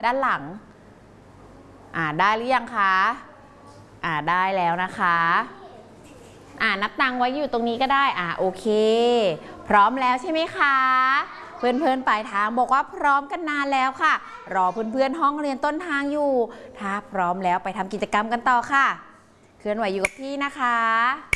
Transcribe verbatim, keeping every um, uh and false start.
ด้านหลังอ่าได้หรือยังคะอ่าได้แล้วนะคะอ่านับตังไว้อยู่ตรงนี้ก็ได้อ่าโอเคพร้อมแล้วใช่ไหมคะเพื่อนๆปลายทางบอกว่าพร้อมกันนานแล้วค่ะรอเพื่อนๆห้องเรียนต้นทางอยู่ถ้าพร้อมแล้วไปทำกิจกรรมกันต่อค่ะเคลื่อนไหวอยู่กับพี่นะคะ